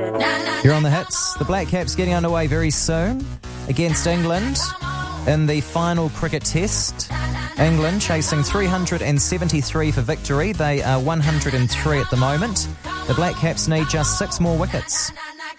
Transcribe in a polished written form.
You're on the hits. The Black Caps getting underway very soon against England in the final cricket test. England chasing 373 for victory. They are 103 at the moment. The Black Caps need just 6 more wickets.